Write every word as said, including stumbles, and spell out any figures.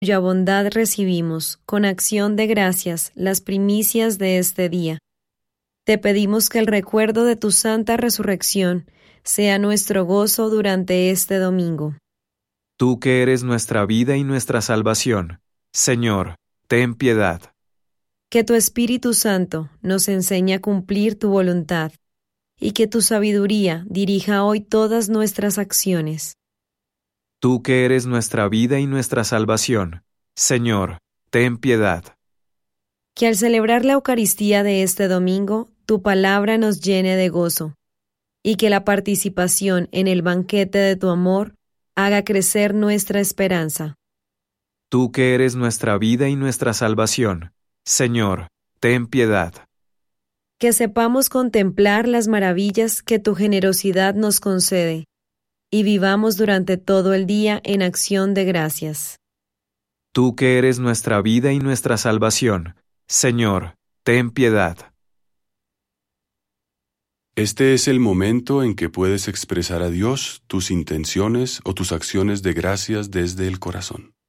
cuya bondad recibimos, con acción de gracias, las primicias de este día. Te pedimos que el recuerdo de tu santa resurrección sea nuestro gozo durante este domingo. Tú que eres nuestra vida y nuestra salvación, Señor, ten piedad. Que tu Espíritu Santo nos enseñe a cumplir tu voluntad, y que tu sabiduría dirija hoy todas nuestras acciones. Tú que eres nuestra vida y nuestra salvación, Señor, ten piedad. Que al celebrar la Eucaristía de este domingo, tu palabra nos llene de gozo, y que la participación en el banquete de tu amor haga crecer nuestra esperanza. Tú que eres nuestra vida y nuestra salvación, Señor, ten piedad. Que sepamos contemplar las maravillas que tu generosidad nos concede, y vivamos durante todo el día en acción de gracias. Tú que eres nuestra vida y nuestra salvación, Señor, ten piedad. Este es el momento en que puedes expresar a Dios tus intenciones o tus acciones de gracias desde el corazón.